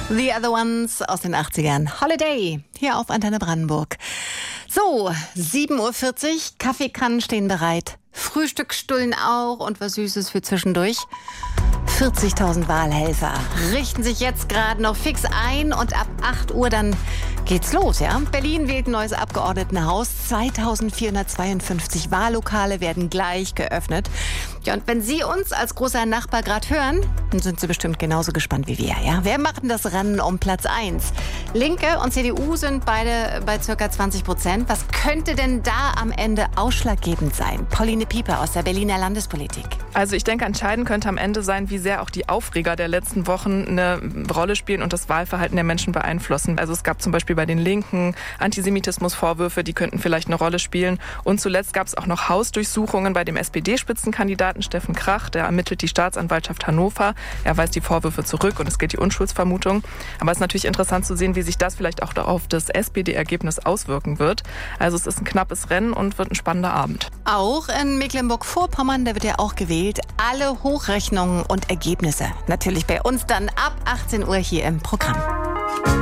The Other Ones aus den 80ern. Holiday, hier auf Antenne Brandenburg. So, 7.40 Uhr, Kaffeekannen stehen bereit. Frühstücksstullen auch und was Süßes für zwischendurch. 40.000 Wahlhelfer richten sich jetzt gerade noch fix ein und ab 8 Uhr dann geht's los, ja? Berlin wählt ein neues Abgeordnetenhaus. 2.452 Wahllokale werden gleich geöffnet. Ja, und wenn Sie uns als großer Nachbar gerade hören, dann sind Sie bestimmt genauso gespannt wie wir, ja? Wer macht denn das Rennen um Platz 1? Linke und CDU sind beide bei ca. 20%. Was könnte denn da am Ende ausschlaggebend sein? Pauline Pieper aus der Berliner Landespolitik. Also ich denke, entscheidend könnte am Ende sein, wie sehr auch die Aufreger der letzten Wochen eine Rolle spielen und das Wahlverhalten der Menschen beeinflussen. Also es gab zum Beispiel bei den Linken Antisemitismusvorwürfe, die könnten vielleicht eine Rolle spielen. Und zuletzt gab es auch noch Hausdurchsuchungen bei dem SPD-Spitzenkandidaten Steffen Krach. Der ermittelt die Staatsanwaltschaft Hannover. Er weist die Vorwürfe zurück und es gilt die Unschuldsvermutung. Aber es ist natürlich interessant zu sehen, wie sich das vielleicht auch auf das SPD-Ergebnis auswirken wird. Also es ist ein knappes Rennen und wird ein spannender Abend. Auch in Mecklenburg-Vorpommern, da wird ja auch gewählt. Alle Hochrechnungen und Ergebnisse natürlich bei uns dann ab 18 Uhr hier im Programm.